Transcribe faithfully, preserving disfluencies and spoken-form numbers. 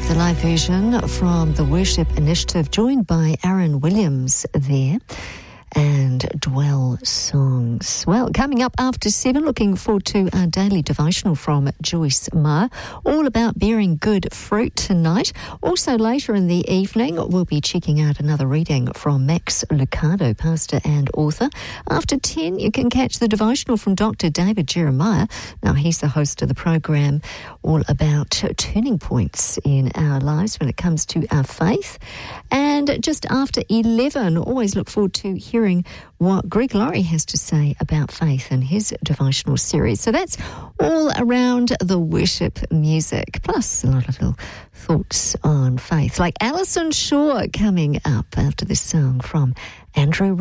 of the live version from the Worship Initiative, joined by Aaron Williams there, and Dwell Songs. Well, coming up after seven, looking forward to our daily devotional from Joyce Meyer, all about bearing good fruit tonight. Also later in the evening, we'll be checking out another reading from Max Lucado, pastor and author. After ten, you can catch the devotional from Doctor David Jeremiah. Now, he's the host of the program, all about turning points in our lives when it comes to our faith. And just after eleven, always look forward to hearing what Greg Laurie has to say about faith in his devotional series. So that's all around the worship music, plus a lot of little thoughts on faith, like Alison Shaw coming up after this song from Andrew